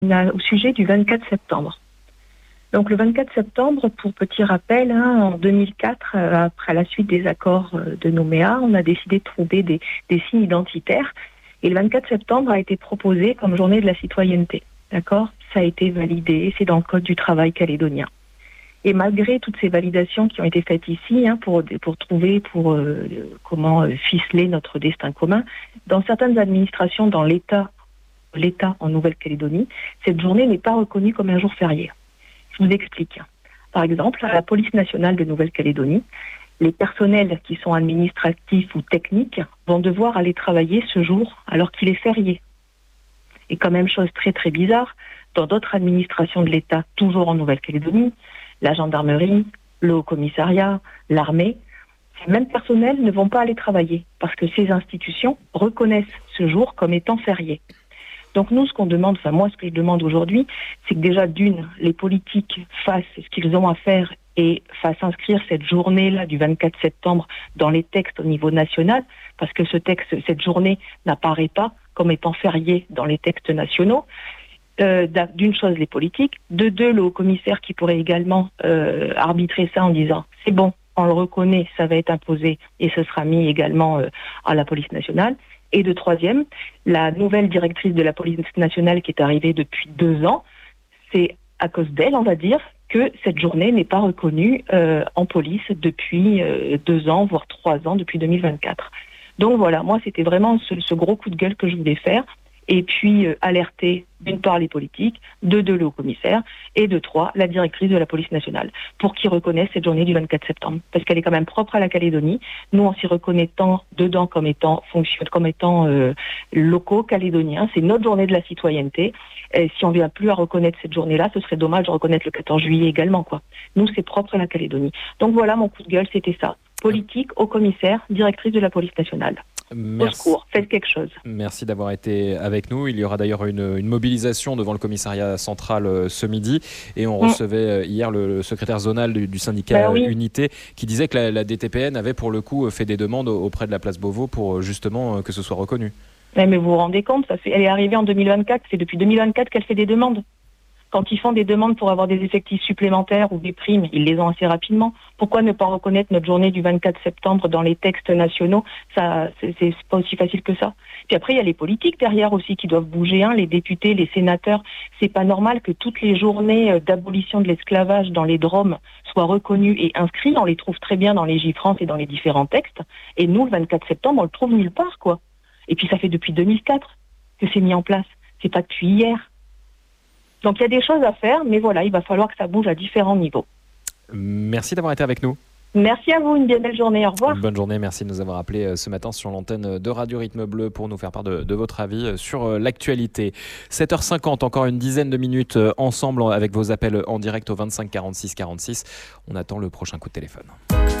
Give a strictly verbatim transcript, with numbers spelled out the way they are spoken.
au sujet du vingt-quatre septembre. Donc le vingt-quatre septembre, pour petit rappel, hein, en deux mille quatre, euh, après la suite des accords euh, de Nouméa, on a décidé de trouver des, des signes identitaires. Et le vingt-quatre septembre a été proposé comme journée de la citoyenneté. D'accord ? Ça a été validé, c'est dans le Code du travail calédonien. Et malgré toutes ces validations qui ont été faites ici, hein, pour, pour trouver pour euh, comment euh, ficeler notre destin commun, dans certaines administrations, dans l'État, l'État en Nouvelle-Calédonie, cette journée n'est pas reconnue comme un jour férié. Je vous explique. Par exemple, à la police nationale de Nouvelle-Calédonie, les personnels qui sont administratifs ou techniques vont devoir aller travailler ce jour alors qu'il est férié. Et quand même, chose très très bizarre, dans d'autres administrations de l'État, toujours en Nouvelle-Calédonie, la gendarmerie, le haut-commissariat, l'armée, ces mêmes personnels ne vont pas aller travailler parce que ces institutions reconnaissent ce jour comme étant férié. Donc nous, ce qu'on demande, enfin moi, ce que je demande aujourd'hui, c'est que déjà d'une, les politiques fassent ce qu'ils ont à faire et fassent inscrire cette journée-là du vingt-quatre septembre dans les textes au niveau national, parce que ce texte, cette journée n'apparaît pas comme étant férié dans les textes nationaux. Euh, d'une chose, les politiques. De deux, le haut-commissaire qui pourrait également euh, arbitrer ça en disant « c'est bon, on le reconnaît, ça va être imposé et ce sera mis également euh, à la police nationale ». Et de troisième, la nouvelle directrice de la police nationale qui est arrivée depuis deux ans, c'est à cause d'elle, on va dire, que cette journée n'est pas reconnue euh, en police depuis euh, deux ans, voire trois ans, depuis deux mille vingt-quatre. Donc voilà, moi c'était vraiment ce, ce gros coup de gueule que je voulais faire. Et puis euh, alerter d'une part les politiques, de deux le haut-commissaire, et de trois la directrice de la police nationale, pour qu'ils reconnaissent cette journée du vingt-quatre septembre, parce qu'elle est quand même propre à la Calédonie. Nous, on s'y reconnaît tant dedans comme étant fonction, comme étant euh, locaux calédoniens. C'est notre journée de la citoyenneté. Et si on ne vient plus à reconnaître cette journée-là, ce serait dommage de reconnaître le quatorze juillet également, quoi. Nous, c'est propre à la Calédonie. Donc voilà, mon coup de gueule, c'était ça. Politique, haut-commissaire, directrice de la police nationale. Merci. Au secours, faites quelque chose. Merci d'avoir été avec nous. Il y aura d'ailleurs une, une mobilisation devant le commissariat central euh, ce midi. Et on mmh. recevait euh, hier le, le secrétaire zonal du, du syndicat bah oui. Unité qui disait que la, la D T P N avait pour le coup fait des demandes auprès de la place Beauvau pour justement euh, que ce soit reconnu. Mais, mais vous vous rendez compte, ça fait, elle est arrivée en deux mille vingt-quatre. C'est depuis deux mille vingt-quatre qu'elle fait des demandes. Quand ils font des demandes pour avoir des effectifs supplémentaires ou des primes, ils les ont assez rapidement. Pourquoi ne pas reconnaître notre journée du vingt-quatre septembre dans les textes nationaux ? Ça, c'est, c'est pas aussi facile que ça. Puis après, il y a les politiques derrière aussi qui doivent bouger, hein, les députés, les sénateurs. C'est pas normal que toutes les journées d'abolition de l'esclavage dans les D R O M soient reconnues et inscrites. On les trouve très bien dans les J France et dans les différents textes. Et nous, le vingt-quatre septembre, on le trouve nulle part, quoi. Et puis ça fait depuis deux mille quatre que c'est mis en place. C'est pas depuis hier. Donc il y a des choses à faire, mais voilà, il va falloir que ça bouge à différents niveaux. Merci d'avoir été avec nous. Merci à vous, une bien belle journée, au revoir. Une bonne journée, merci de nous avoir appelés ce matin sur l'antenne de Radio Rythme Bleu pour nous faire part de, de votre avis sur l'actualité. sept heures cinquante, encore une dizaine de minutes ensemble avec vos appels en direct au vingt-cinq quarante-six quarante-six. On attend le prochain coup de téléphone.